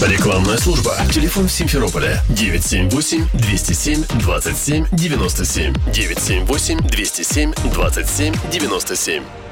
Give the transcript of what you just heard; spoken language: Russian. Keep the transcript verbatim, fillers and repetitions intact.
Рекламная служба. Телефон Симферополя девять семь восемь двести семь двадцать семь девяносто семь. девять семь восемь двести семь двадцать семь девяносто семь.